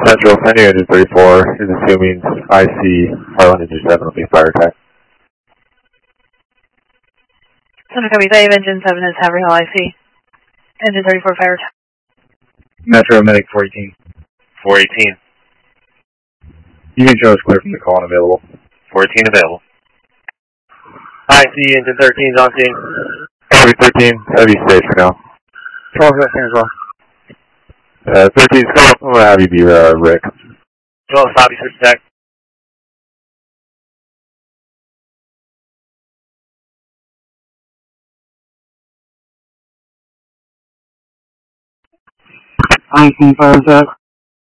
Central, Sending Engine 34 is assuming IC Harlan Engine 7 will be fire attack. Center copy, Dave, Engine 7 is Haverhill IC. Engine 34 fire attack. Metro Medic 418. 418. Union show is clear from the call and available. 418 available. IC Engine 13 is on scene. Copy 13, heavy safe for now. 12 is as well. 13 stop, I'm going to have you be Rick. 12 stop, you switch attack. IC fire attack.